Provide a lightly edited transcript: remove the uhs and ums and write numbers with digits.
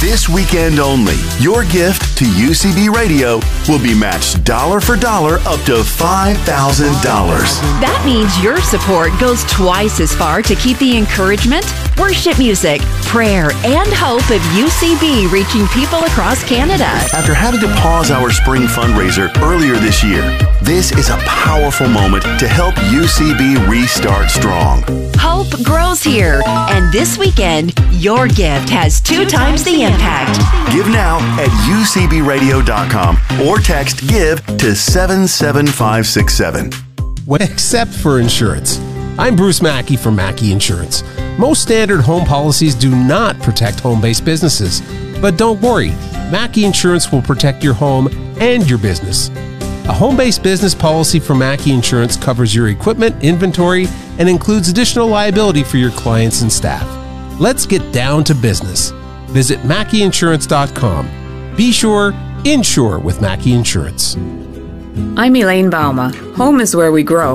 This weekend only, your gift to UCB Radio will be matched dollar for dollar up to $5,000. That means your support goes twice as far to keep the encouragement, worship music, prayer, and hope of UCB reaching people across Canada. After having to pause our spring fundraiser earlier this year, this is a powerful moment to help UCB restart strong. Hope grows here, and this weekend, your gift has 2 times the impact. Give now at ucbradio.com or text GIVE to 77567. Except for insurance. I'm Bruce Mackey from Mackey Insurance. Most standard home policies do not protect home-based businesses. But don't worry, Mackey Insurance will protect your home and your business. A home-based business policy from Mackey Insurance covers your equipment, inventory, and includes additional liability for your clients and staff. Let's get down to business. Visit MackeyInsurance.com. Be sure, insure with Mackey Insurance. I'm Elaine Bauma. Home is where we grow.